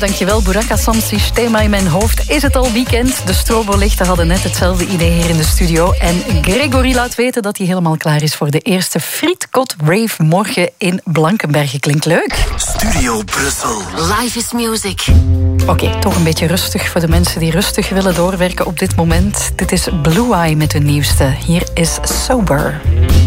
Dankjewel, Buraka Samsic. Thema in mijn hoofd. Is het al weekend? De strobolichten hadden net hetzelfde idee hier in de studio. En Gregory laat weten dat hij helemaal klaar is voor de eerste Frietkot Rave morgen in Blankenberge. Klinkt leuk. Studio Brussel. Life is music. Oké, toch een beetje rustig voor de mensen die rustig willen doorwerken op dit moment. Dit is Blue Eye met hun nieuwste. Hier is Sober.